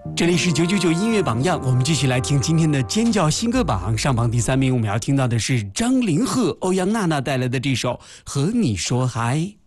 这里是999音乐榜样，我们继续来听今天的尖叫新歌榜。上榜第3名，我们要听到的是张凌赫、欧阳娜娜带来的这首《和你说嗨》。